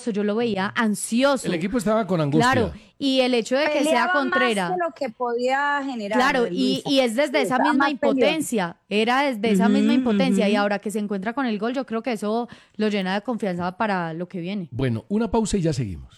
nervioso, yo lo veía ansioso. El equipo estaba con angustia. Claro, y el hecho de que sea Contreras. Más de lo que podía generar. Claro, y es desde esa misma impotencia, era desde esa misma impotencia, y ahora que se encuentra con el gol, yo creo que eso lo llena de confianza para lo que viene. Bueno, una pausa y ya seguimos.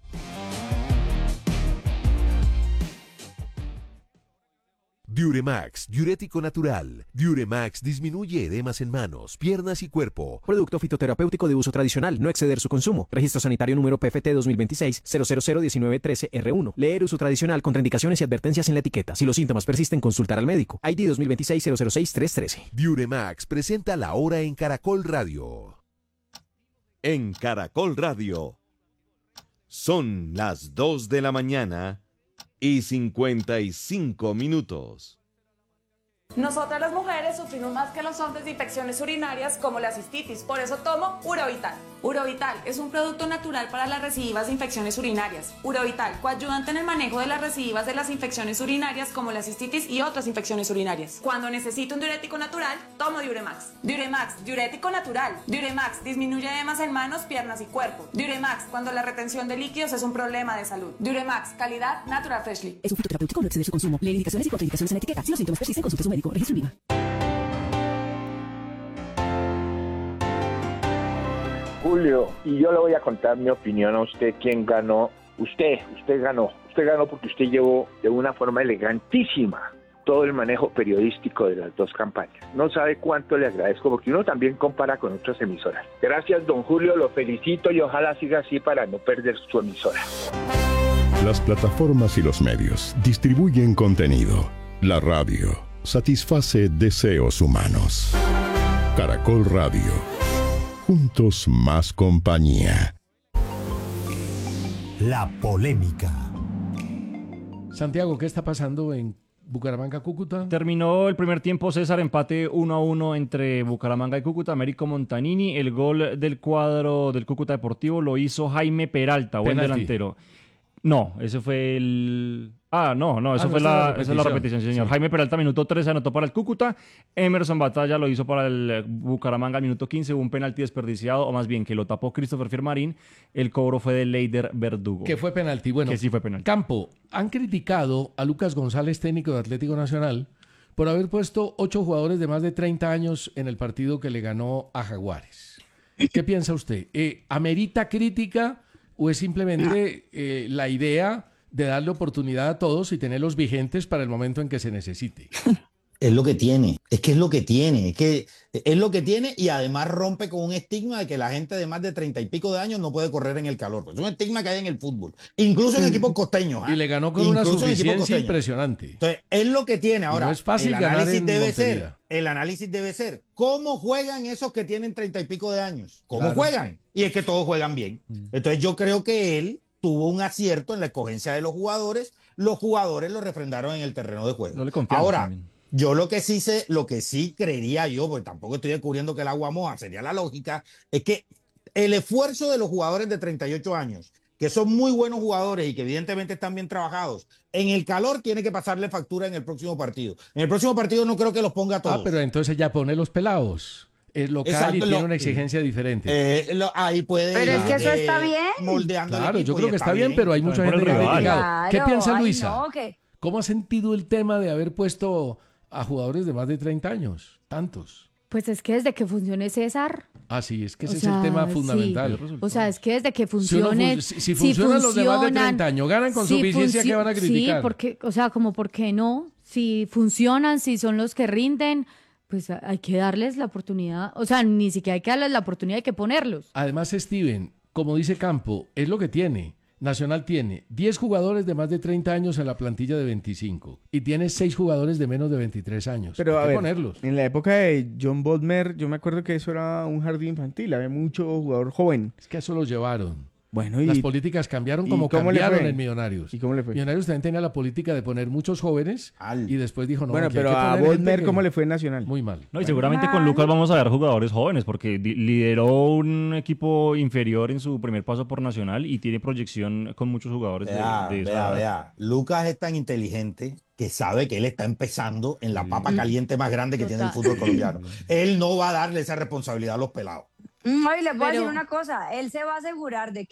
Diuremax, diurético natural. Diuremax disminuye edemas en manos, piernas y cuerpo. Producto fitoterapéutico de uso tradicional, no exceder su consumo. Registro sanitario número PFT 2026-0001913R1. Leer uso tradicional, contraindicaciones y advertencias en la etiqueta. Si los síntomas persisten, consultar al médico. ID 2026-006-313. Diuremax presenta La Hora en Caracol Radio. En Caracol Radio. Son las 2 de la mañana y 55 minutos. Nosotras las mujeres sufrimos más que los hombres de infecciones urinarias como la cistitis, por eso tomo Urovital. Urovital es un producto natural para las recidivas de infecciones urinarias. Urovital, coayudante en el manejo de las recidivas de las infecciones urinarias como la cistitis y otras infecciones urinarias. Cuando necesito un diurético natural, tomo Diuremax. Diuremax, diurético natural. Diuremax disminuye edemas en manos, piernas y cuerpo. Diuremax, cuando la retención de líquidos es un problema de salud. Diuremax, calidad Natural Freshly. Es un fitoterapéutico, no exceder su consumo. Leer indicaciones y contraindicaciones en la etiqueta. Si los síntomas persisten, consulte a su médico. Registro INVIMA. Julio, y yo le voy a contar mi opinión a usted, quién ganó. Usted ganó porque usted llevó de una forma elegantísima todo el manejo periodístico de las dos campañas. No sabe cuánto le agradezco, porque uno también compara con otras emisoras. Gracias, don Julio, lo felicito y ojalá siga así para no perder su emisora. Las plataformas y los medios distribuyen contenido. La radio satisface deseos humanos. Caracol Radio. Juntos más compañía. La polémica. Santiago, ¿qué está pasando en Bucaramanga-Cúcuta? Terminó el primer tiempo, César, empate 1-1 entre Bucaramanga y Cúcuta. Américo Montanini, el gol del cuadro del Cúcuta Deportivo lo hizo Jaime Peralta, buen delantero. No, ese fue el... esa es la repetición, sí, señor. Sí. Jaime Peralta, minuto 13, anotó para el Cúcuta. Emerson Batalla lo hizo para el Bucaramanga al minuto 15. Hubo un penalti desperdiciado, o más bien que lo tapó Christopher Fiermarín. El cobro fue de Leider Verdugo. Que fue penalti. Bueno, que sí fue penalti. Campo, han criticado a Lucas González, técnico de Atlético Nacional, por haber puesto 8 jugadores de más de 30 años en el partido que le ganó a Jaguares. ¿Qué piensa usted? ¿Amerita crítica o es simplemente la idea de darle oportunidad a todos y tenerlos vigentes para el momento en que se necesite? Es lo que tiene, es que es lo que tiene, y además rompe con un estigma de que la gente de más de 30 y pico de años no puede correr en el calor. Pues es un estigma que hay en el fútbol, incluso en equipos costeños. Y le ganó con una suficiencia impresionante. Entonces, es lo que tiene. Ahora, no es fácil el análisis debe ser cómo juegan esos que tienen 30 y pico de años. ¿Cómo juegan? Y es que todos juegan bien. Entonces yo creo que él tuvo un acierto en la escogencia de los jugadores lo refrendaron en el terreno de juego. No le confiamos Ahora, también. Yo lo que sí creería yo, porque tampoco estoy descubriendo que el agua moja, sería la lógica, es que el esfuerzo de los jugadores de 38 años, que son muy buenos jugadores y que evidentemente están bien trabajados, en el calor tiene que pasarle factura en el próximo partido. En el próximo partido no creo que los ponga a todos. Pero entonces ya pone los pelados. Es local. Exacto, y tiene una exigencia diferente. Ahí puede pero es que eso está bien. Moldeando. Claro, yo creo que está bien, pero hay mucha gente que ha criticado. Claro, ¿Qué piensa Luisa? No, ¿Cómo ha sentido el tema de haber puesto a jugadores de más de 30 años? Tantos. Pues es que desde que funcione César. Sí, es que ese es el tema fundamental. Sí. O sea, es que desde que funcione. Si funcionan los de más de 30 años, ganan con suficiencia, ¿qué van a criticar? Sí, porque, ¿por qué no? Si funcionan, si son los que rinden, pues hay que darles la oportunidad. O sea, ni siquiera hay que darles la oportunidad, hay que ponerlos. Además, Steven, como dice Campo, es lo que tiene. Nacional tiene 10 jugadores de más de 30 años en la plantilla de 25 y tiene 6 jugadores de menos de 23 años. Pero hay a que ver, ponerlos. En la época de John Bodmer, yo me acuerdo que eso era un jardín infantil, había mucho jugador joven. Es que eso los llevaron. Bueno, las políticas cambiaron como cambiaron en Millonarios. ¿Y cómo le fue? Millonarios también tenía la política de poner muchos jóvenes y después dijo no. Bueno, pero a Bodmer, ¿cómo le fue en Nacional? Muy mal. No, y seguramente con Lucas vamos a ver jugadores jóvenes porque lideró un equipo inferior en su primer paso por Nacional y tiene proyección con muchos jugadores Vea. Lucas es tan inteligente que sabe que él está empezando en la papa caliente más grande que tiene el fútbol colombiano. Él no va a darle esa responsabilidad a los pelados. Y les voy a decir una cosa, él se va a asegurar de